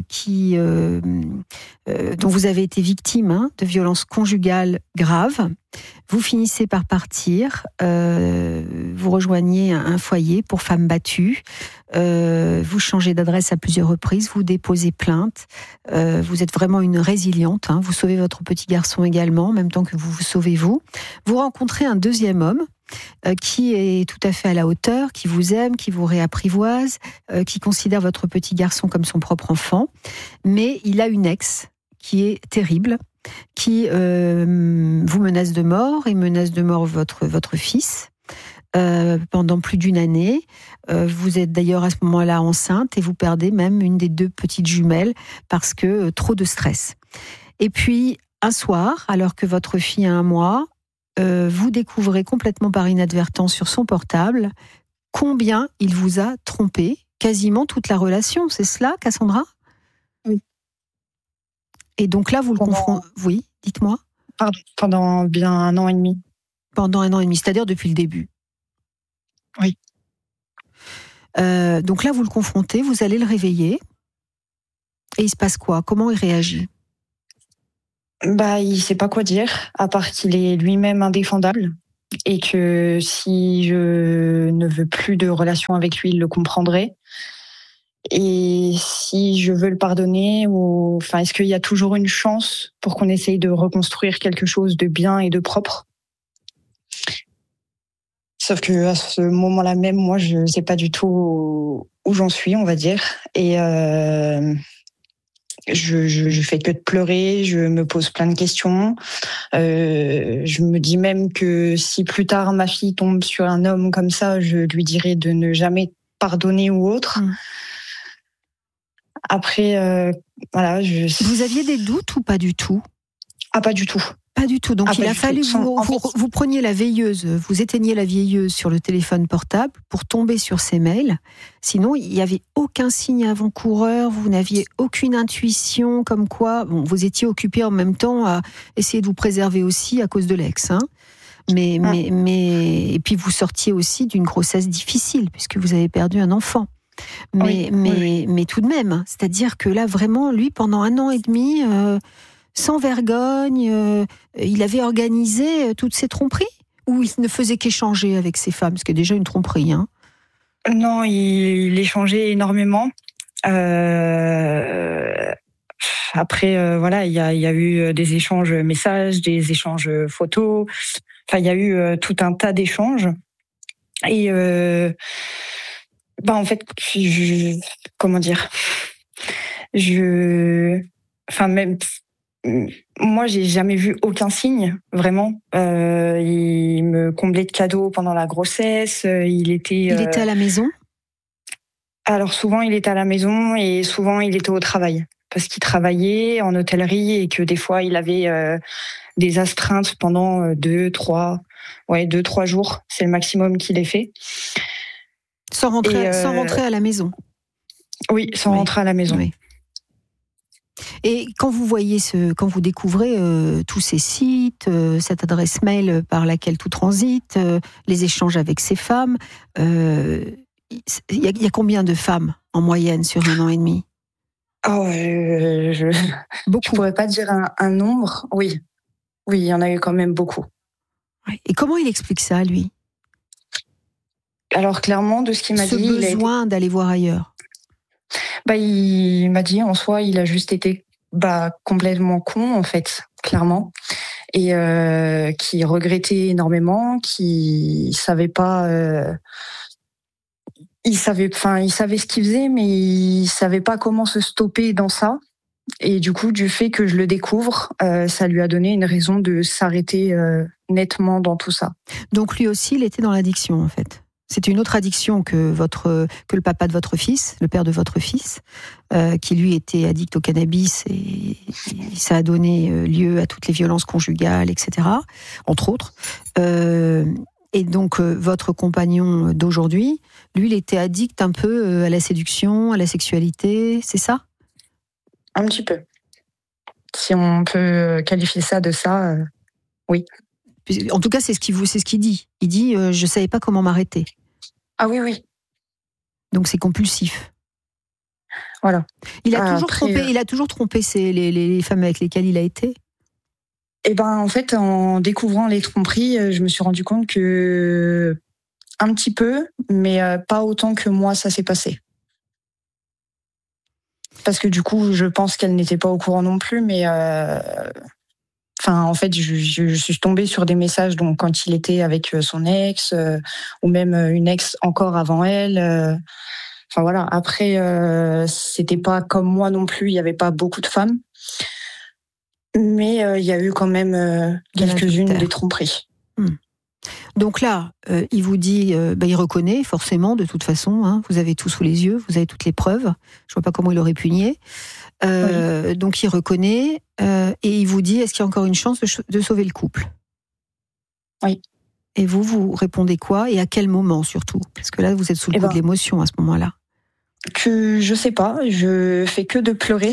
vous avez été victime de violences conjugales graves. Vous finissez par partir, vous rejoignez un foyer pour femmes battues, vous changez d'adresse à plusieurs reprises, vous déposez plainte, vous êtes vraiment une résiliente, vous sauvez votre petit garçon également, en même temps que vous vous sauvez vous. Vous rencontrez un deuxième homme qui est tout à fait à la hauteur, qui vous aime, qui vous réapprivoise, qui considère votre petit garçon comme son propre enfant, mais il a une ex qui est terrible. qui vous menace de mort et menace de mort votre fils pendant plus d'une année. Vous êtes d'ailleurs à ce moment-là enceinte et vous perdez même une des 2 petites jumelles parce que trop de stress. Et puis, un soir, alors que votre fille a 1 mois, vous découvrez complètement par inadvertance sur son portable combien il vous a trompé, quasiment toute la relation. C'est cela, Cassandra ? Oui. Et donc là, vous le confrontez... Oui, dites-moi. Pardon, pendant bien 1 an et demi. Pendant 1 an et demi, c'est-à-dire depuis le début. Oui. Donc là, vous le confrontez, vous allez le réveiller. Et il se passe quoi ? Comment il réagit ? Il sait pas quoi dire, à part qu'il est lui-même indéfendable et que si je ne veux plus de relation avec lui, il le comprendrait. Et si je veux le pardonner, est-ce qu'il y a toujours une chance pour qu'on essaye de reconstruire quelque chose de bien et de propre ? Sauf que à ce moment-là même, moi, je sais pas du tout où j'en suis, on va dire. Et je fais que de pleurer, je me pose plein de questions. Je me dis même que si plus tard ma fille tombe sur un homme comme ça, je lui dirai de ne jamais pardonner ou autre. Après, voilà. Vous aviez des doutes ou pas du tout ? Ah, pas du tout. Pas du tout. Donc il a fallu que vous preniez la veilleuse, vous éteigniez la veilleuse sur le téléphone portable pour tomber sur ces mails. Sinon, il n'y avait aucun signe avant-coureur, vous n'aviez aucune intuition comme quoi vous étiez occupé en même temps à essayer de vous préserver aussi à cause de l'ex. Mais et puis vous sortiez aussi d'une grossesse difficile puisque vous avez perdu un enfant. Mais tout de même, c'est-à-dire que là vraiment, lui pendant 1 an et demi... sans vergogne, il avait organisé toutes ces tromperies ? Ou il ne faisait qu'échanger avec ses femmes, ce qui est déjà une tromperie, hein ? Non, il échangeait énormément. Après, voilà, il y a eu des échanges messages, des échanges photos. Enfin, il y a eu tout un tas d'échanges. Et en fait, comment dire ? Moi, j'ai jamais vu aucun signe, vraiment. Il me comblait de cadeaux pendant la grossesse. Il était à la maison ? Alors souvent, il était à la maison et souvent, il était au travail. Parce qu'il travaillait en hôtellerie et que des fois, il avait des astreintes pendant 2-3 jours. C'est le maximum qu'il ait fait. Sans rentrer à la maison ? Oui, sans rentrer à la maison. Oui. Et quand vous voyez quand vous découvrez tous ces sites, cette adresse mail par laquelle tout transite, les échanges avec ces femmes, il y a combien de femmes en moyenne sur 1 an et demi ? Beaucoup. Je pourrais pas dire un nombre. Oui, il y en a eu quand même beaucoup. Et comment il explique ça, lui ? Alors clairement, de ce qu'il m'a dit, il a besoin d'aller voir ailleurs. Il m'a dit en soi, il a juste été complètement con en fait, clairement, et qui regrettait énormément, qui savait pas, il savait ce qu'il faisait, mais il savait pas comment se stopper dans ça. Et du coup, du fait que je le découvre, ça lui a donné une raison de s'arrêter nettement dans tout ça. Donc lui aussi, il était dans l'addiction en fait. C'était une autre addiction que le papa de votre fils, le père de votre fils, qui lui était addict au cannabis et ça a donné lieu à toutes les violences conjugales, etc., entre autres. Et donc, votre compagnon d'aujourd'hui, lui, il était addict un peu à la séduction, à la sexualité, c'est ça ? Un petit peu. Si on peut qualifier ça de ça, oui. En tout cas, c'est ce qu'il dit. Il dit je ne savais pas comment m'arrêter. Ah oui. Donc c'est compulsif. Voilà. Il a toujours trompé les femmes avec lesquelles il a été. En fait, en découvrant les tromperies, je me suis rendu compte que un petit peu, mais pas autant que moi ça s'est passé. Parce que du coup, je pense qu'elle n'était pas au courant non plus, mais en fait, je suis tombée sur des messages donc quand il était avec son ex ou même une ex encore avant elle. Voilà. Après, c'était pas comme moi non plus. Il y avait pas beaucoup de femmes. Mais il y a eu quand même quelques-unes des tromperies. Donc là, il vous dit, il reconnaît forcément, de toute façon, hein, vous avez tout sous les yeux, vous avez toutes les preuves, je vois pas comment il aurait pu nier. Donc il reconnaît, et il vous dit, est-ce qu'il y a encore une chance de sauver le couple ? Oui. Et vous répondez quoi ? Et à quel moment surtout ? Parce que là, vous êtes sous le coup de l'émotion à ce moment-là. Que je sais pas, je fais que de pleurer.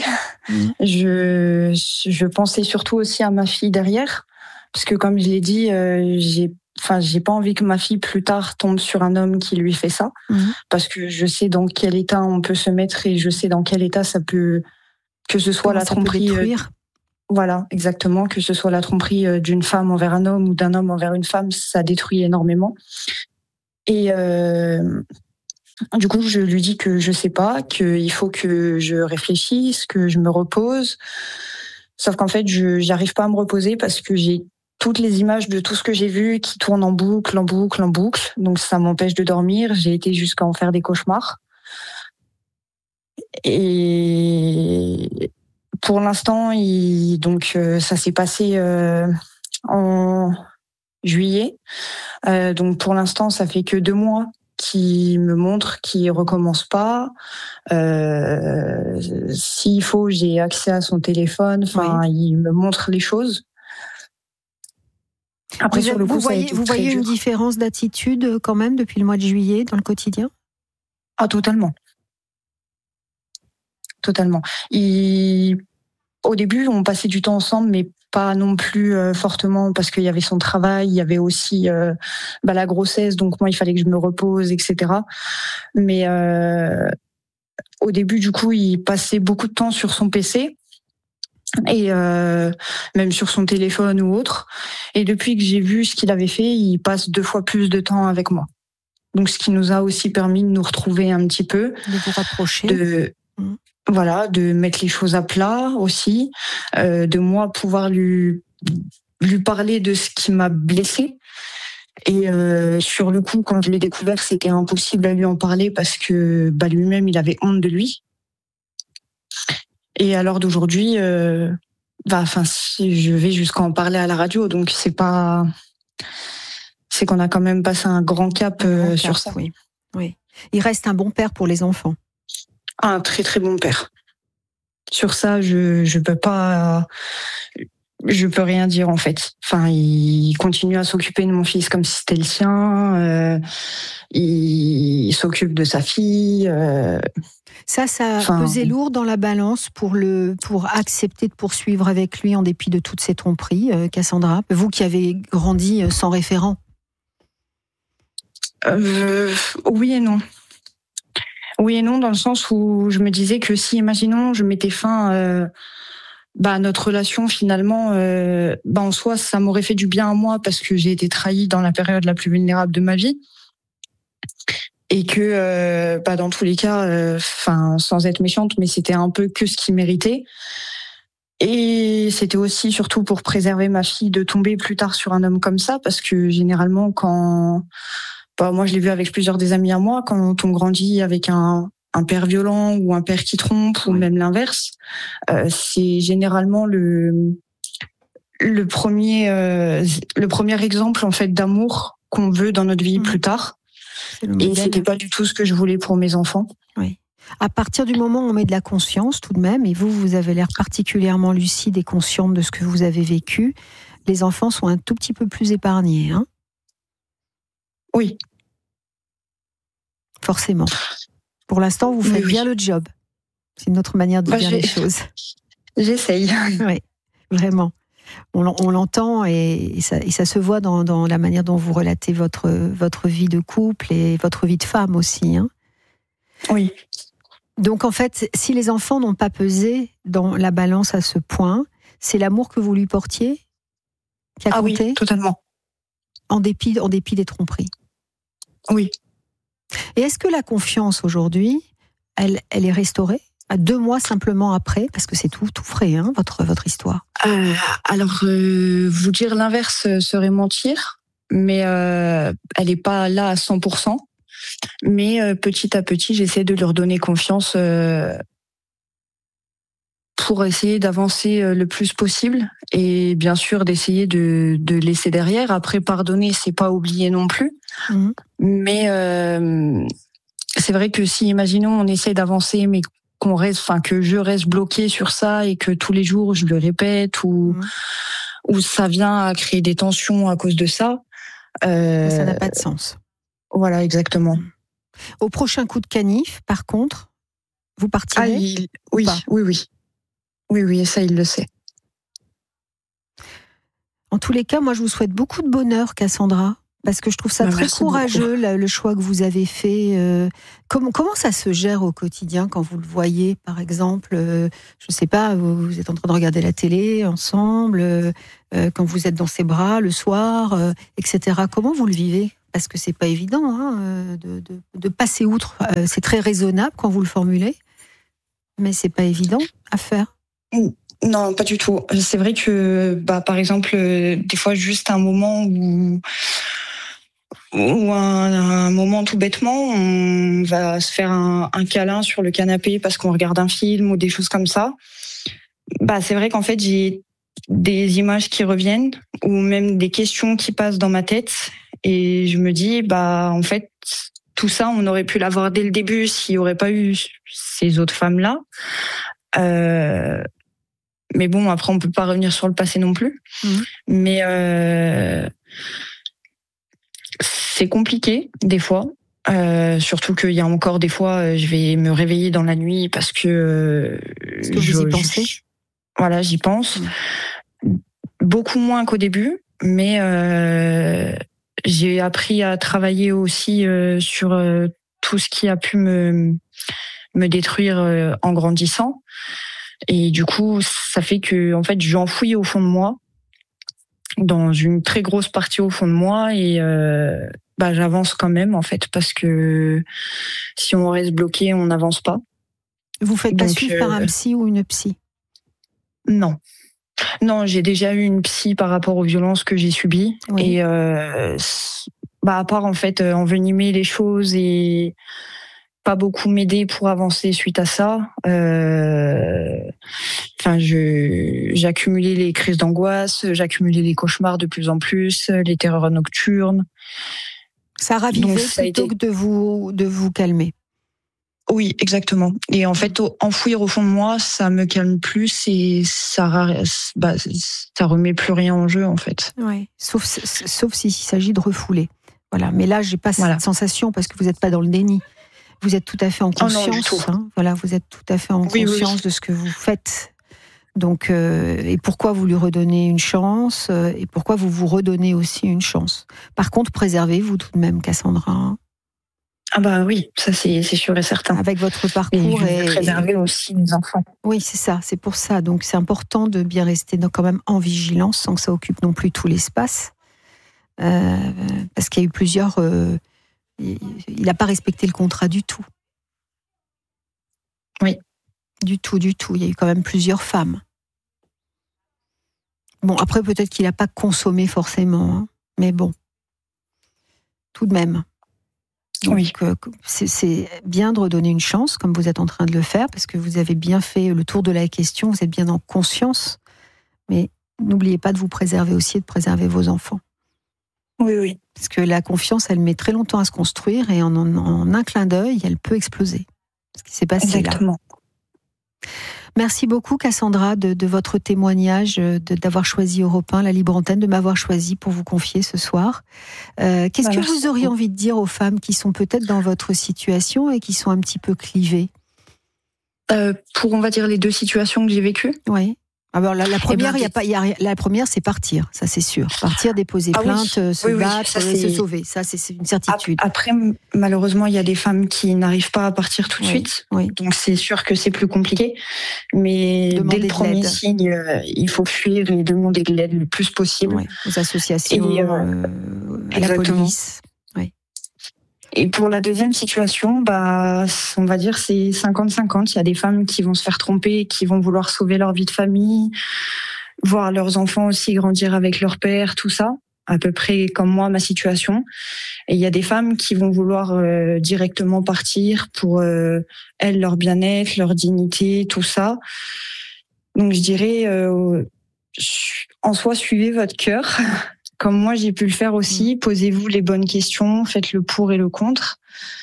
Je pensais surtout aussi à ma fille derrière, parce que comme je l'ai dit, j'ai pas envie que ma fille plus tard tombe sur un homme qui lui fait ça, parce que je sais dans quel état on peut se mettre et je sais dans quel état ça peut, que ce soit la tromperie. Voilà, exactement, que ce soit la tromperie d'une femme envers un homme ou d'un homme envers une femme, ça détruit énormément. Et du coup, je lui dis que je sais pas, qu'il faut que je réfléchisse, que je me repose. Sauf qu'en fait, j'arrive pas à me reposer parce que j'ai toutes les images de tout ce que j'ai vu qui tournent en boucle. Donc ça m'empêche de dormir. J'ai été jusqu'à en faire des cauchemars. Et pour l'instant, ça s'est passé en juillet. Donc pour l'instant, ça fait que 2 mois qui me montre qu'il recommence pas. S'il faut, j'ai accès à son téléphone. Enfin, il me montre les choses. Après, sur le coup, vous voyez une différence d'attitude quand même depuis le mois de juillet dans le quotidien ? Ah, totalement. Totalement. Au début, on passait du temps ensemble, mais pas non plus fortement, parce qu'il y avait son travail, il y avait aussi la grossesse, donc moi, il fallait que je me repose, etc. Mais au début, du coup, il passait beaucoup de temps sur son PC, et même sur son téléphone ou autre. Et depuis que j'ai vu ce qu'il avait fait, il passe 2 fois plus de temps avec moi. Donc, ce qui nous a aussi permis de nous retrouver un petit peu. De vous rapprocher. Voilà, de mettre les choses à plat aussi, de moi pouvoir lui parler de ce qui m'a blessée. Et sur le coup, quand je l'ai découvert, c'était impossible à lui en parler parce que lui-même, il avait honte de lui. Et à l'heure d'aujourd'hui, je vais jusqu'à en parler à la radio, donc c'est qu'on a quand même passé un grand cap sur ça. Oui. Il reste un bon père pour les enfants. Un très très bon père. Sur ça, je peux rien dire en fait. Enfin, il continue à s'occuper de mon fils comme si c'était le sien. Il s'occupe de sa fille. Ça pesait lourd dans la balance pour accepter de poursuivre avec lui en dépit de toutes ces tromperies, Cassandra. Vous qui avez grandi sans référent. Oui et non. Oui et non, dans le sens où je me disais que si, imaginons, je mettais fin à notre relation, finalement, en soi, ça m'aurait fait du bien à moi parce que j'ai été trahie dans la période la plus vulnérable de ma vie. Et que, dans tous les cas, sans être méchante, mais c'était un peu que ce qu'il méritait. Et c'était aussi, surtout, pour préserver ma fille de tomber plus tard sur un homme comme ça, parce que généralement, moi, je l'ai vu avec plusieurs des amis à moi, quand on grandit avec un père violent ou un père qui trompe, ou même l'inverse, c'est généralement le premier exemple en fait d'amour qu'on veut dans notre vie plus tard. Et c'était pas du tout ce que je voulais pour mes enfants. Oui. À partir du moment où on met de la conscience, tout de même, et vous avez l'air particulièrement lucide et consciente de ce que vous avez vécu, les enfants sont un tout petit peu plus épargnés, hein ? Oui. Forcément. Pour l'instant, vous faites bien le job. C'est une autre manière de dire les choses. J'essaye. Oui, vraiment. On l'entend et ça se voit dans la manière dont vous relatez votre vie de couple et votre vie de femme aussi. Hein. Oui. Donc en fait, si les enfants n'ont pas pesé dans la balance à ce point, c'est l'amour que vous lui portiez qui a compté ? Oui, totalement. En dépit des tromperies. Oui. Et est-ce que la confiance aujourd'hui, elle est restaurée à 2 mois simplement après, parce que c'est tout frais, hein, votre histoire. Vous dire l'inverse serait mentir, mais elle n'est pas là à 100%. Mais petit à petit, j'essaie de leur donner confiance pour essayer d'avancer le plus possible et bien sûr d'essayer de laisser derrière. Après, pardonner, c'est pas oublier non plus. Mais c'est vrai que si, imaginons, on essaie d'avancer, mais que je reste bloquée sur ça et que tous les jours je le répète ou ça vient à créer des tensions à cause de ça. Ça n'a pas de sens. Voilà, exactement. Au prochain coup de canif, par contre, vous partirez Oui, ça il le sait. En tous les cas, moi je vous souhaite beaucoup de bonheur, Cassandra. Parce que je trouve ça très courageux, le choix que vous avez fait. Comment ça se gère au quotidien quand vous le voyez, par exemple je ne sais pas, vous êtes en train de regarder la télé ensemble, quand vous êtes dans ses bras le soir, etc. Comment vous le vivez ? Parce que c'est pas évident de passer outre. C'est très raisonnable quand vous le formulez, mais c'est pas évident à faire. Non, pas du tout. C'est vrai que, par exemple, des fois, juste un moment ou un moment tout bêtement, on va se faire un câlin sur le canapé parce qu'on regarde un film ou des choses comme ça. C'est vrai qu'en fait, j'ai des images qui reviennent ou même des questions qui passent dans ma tête et je me dis, en fait, tout ça, on aurait pu l'avoir dès le début s'il n'y aurait pas eu ces autres femmes-là. Mais bon, après, on peut pas revenir sur le passé non plus. Mais c'est compliqué, des fois. Surtout qu'il y a encore des fois, je vais me réveiller dans la nuit parce que... Est-ce que vous y pensez ? Voilà, j'y pense. Beaucoup moins qu'au début, mais j'ai appris à travailler aussi sur tout ce qui a pu me détruire en grandissant. Et du coup, ça fait que, en fait, j'enfouis au fond de moi, dans une très grosse partie au fond de moi, et j'avance quand même, en fait, parce que si on reste bloqué, on n'avance pas. Vous faites pas suivre par un psy ou une psy ? Non. Non, j'ai déjà eu une psy par rapport aux violences que j'ai subies. Oui. Et à part, en fait, envenimer les choses et pas beaucoup m'aider pour avancer suite à ça. J'accumulais les crises d'angoisse, j'accumulais les cauchemars de plus en plus, les terreurs nocturnes. Ça ravivait plutôt que de vous calmer. Oui, exactement. Et en fait, enfouir au fond de moi, ça me calme plus et ça remet plus rien en jeu, en fait. Ouais. Sauf s'il s'agit de refouler. Voilà. Mais là, j'ai pas cette sensation parce que vous n'êtes pas dans le déni. Vous êtes tout à fait en conscience. Vous êtes tout à fait en conscience de ce que vous faites. Donc, et pourquoi vous lui redonnez une chance et pourquoi vous vous redonnez aussi une chance. Par contre, préservez-vous tout de même, Cassandra. Oui, ça c'est sûr et certain. Avec votre parcours et préserver aussi les enfants. Oui, c'est ça, c'est pour ça. Donc c'est important de bien rester quand même en vigilance sans que ça occupe non plus tout l'espace. Parce qu'il y a eu plusieurs... il n'a pas respecté le contrat du tout. Oui. Du tout. Il y a eu quand même plusieurs femmes. Bon, après, peut-être qu'il n'a pas consommé forcément, mais bon. Tout de même. Donc, c'est bien de redonner une chance, comme vous êtes en train de le faire, parce que vous avez bien fait le tour de la question, vous êtes bien en conscience. Mais n'oubliez pas de vous préserver aussi et de préserver vos enfants. Oui. Parce que la confiance, elle met très longtemps à se construire et en un clin d'œil, elle peut exploser. Ce qui s'est passé Exactement. Là. Merci beaucoup, Cassandra, de votre témoignage, d'avoir choisi Europe 1, la libre antenne, de m'avoir choisi pour vous confier ce soir. Qu'est-ce que vous auriez envie de dire aux femmes qui sont peut-être dans votre situation et qui sont un petit peu clivées ? Pour, on va dire, les deux situations que j'ai vécues ? Oui. Alors la première, la première, c'est partir, ça c'est sûr. Partir, déposer plainte, se battre, se sauver, ça c'est une certitude. Après, malheureusement, il y a des femmes qui n'arrivent pas à partir tout de suite, donc c'est sûr que c'est plus compliqué. Mais dès le premier signe, il faut fuir et demander de l'aide le plus possible. Aux associations, à la police. Et pour la deuxième situation, on va dire c'est 50-50. Il y a des femmes qui vont se faire tromper, qui vont vouloir sauver leur vie de famille, voir leurs enfants aussi grandir avec leur père, tout ça, à peu près comme moi, ma situation. Et il y a des femmes qui vont vouloir directement partir pour elles, leur bien-être, leur dignité, tout ça. Donc je dirais, en soi, suivez votre cœur. Comme moi, j'ai pu le faire aussi. Posez-vous les bonnes questions, faites le pour et le contre.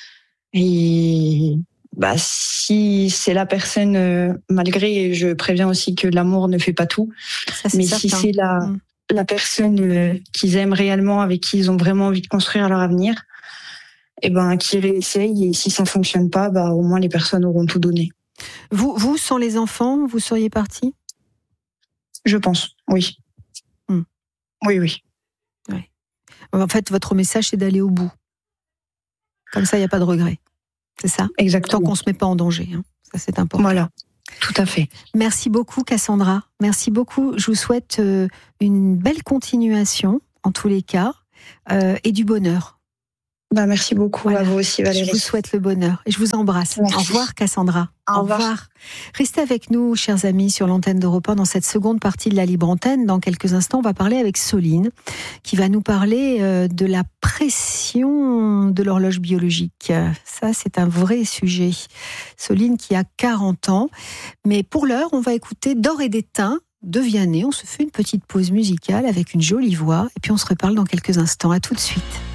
Et si c'est la personne, malgré, je préviens aussi que l'amour ne fait pas tout. Ça, mais certain. Si c'est la personne qu'ils aiment réellement, avec qui ils ont vraiment envie de construire leur avenir, qu'ils réessayent. Et si ça fonctionne pas, au moins les personnes auront tout donné. Vous, sans les enfants, vous seriez partie ? Je pense, oui. Oui. Ouais. En fait, votre message, c'est d'aller au bout. Comme ça, il n'y a pas de regret. C'est ça ? Exactement. Tant qu'on ne se met pas en danger. Ça, c'est important. Voilà, tout à fait. Merci beaucoup, Cassandra. Merci beaucoup. Je vous souhaite une belle continuation, en tous les cas, et du bonheur. Merci beaucoup à vous aussi, Valérie. Je vous souhaite le bonheur et je vous embrasse. Merci. Au revoir, Cassandra. Au revoir. Restez avec nous, chers amis, sur l'antenne d'Europe 1 dans cette seconde partie de la Libre Antenne. Dans quelques instants, on va parler avec Soline, qui va nous parler de la pression de l'horloge biologique. Ça, c'est un vrai sujet. Soline qui a 40 ans. Mais pour l'heure, on va écouter D'or et d'étain de Vianney. On se fait une petite pause musicale avec une jolie voix. Et puis, on se reparle dans quelques instants. À tout de suite.